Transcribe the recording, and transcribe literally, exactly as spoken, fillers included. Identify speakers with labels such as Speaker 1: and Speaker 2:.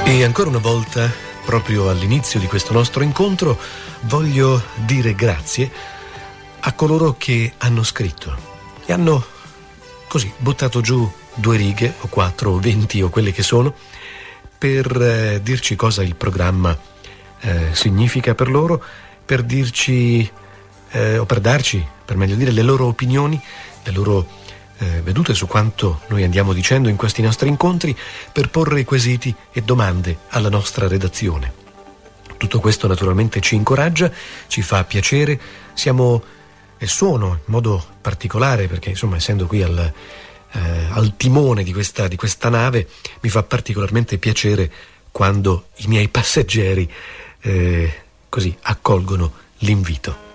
Speaker 1: E ancora una volta, proprio all'inizio di questo nostro incontro, voglio dire grazie a coloro che hanno scritto e hanno così buttato giù due righe o quattro o venti o quelle che sono per eh, dirci cosa il programma eh, significa per loro, per dirci eh, o per darci, per meglio dire, le loro opinioni, le loro Eh, vedute su quanto noi andiamo dicendo in questi nostri incontri, per porre quesiti e domande alla nostra redazione. Tutto questo naturalmente ci incoraggia, ci fa piacere, siamo e suono in modo particolare perché insomma essendo qui al, eh, al timone di questa, di questa nave mi fa particolarmente piacere quando i miei passeggeri eh, così accolgono l'invito.